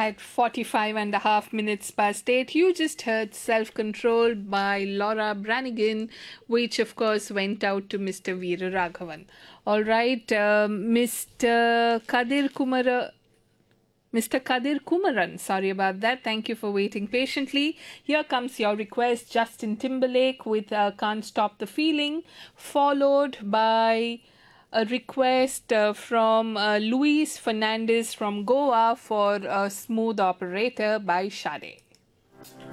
At 45 and a half minutes past 8, you just heard Self Control by Laura Branigan, which of course went out to Mr. Veera Raghavan. All right, Mr. Kadir Kumaran, sorry about that. Thank you for waiting patiently. Here comes your request, Justin Timberlake with Can't Stop the Feeling, followed by a request from Luis Fernandez from Goa for Smooth Operator by Sade.